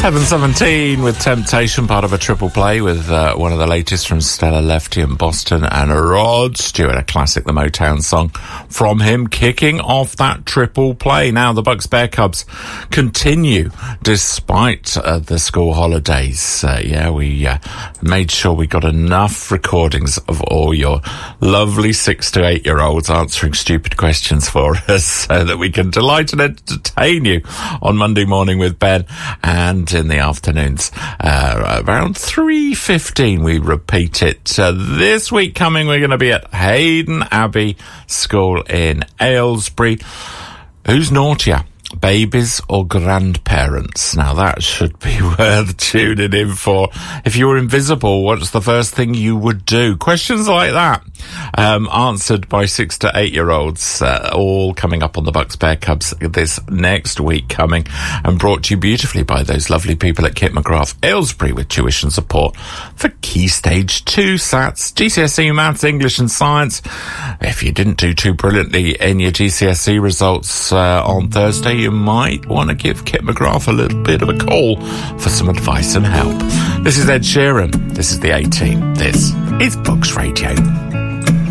7:17 with Temptation, part of a triple play with one of the latest from Stella Lefty and Boston and Rod Stewart, a classic, the Motown song from him, kicking off that triple play. Now the Bucks Bear Cubs continue despite the school holidays. We made sure we got enough recordings of all your lovely 6 to 8 year olds answering stupid questions for us so that we can delight and entertain you on Monday morning with Ben, and in the afternoons around 3:15 we repeat it. This week coming we're going to be at Hayden Abbey School in Aylesbury. Who's naughtier, babies or grandparents? Now that should be worth tuning in for. If you were invisible, what's the first thing you would do? Questions like that answered by 6 to 8 year olds, all coming up on the Bucks Bear Cubs this next week coming, and brought to you beautifully by those lovely people at Kit McGrath Aylesbury, with tuition support for Key Stage 2 SATs, GCSE Maths, English and Science. If you didn't do too brilliantly in your GCSE results on Thursday, you might want to give Kit McGrath a little bit of a call for some advice and help. This is Ed Sheeran. This is the A-Team. This is Books Radio.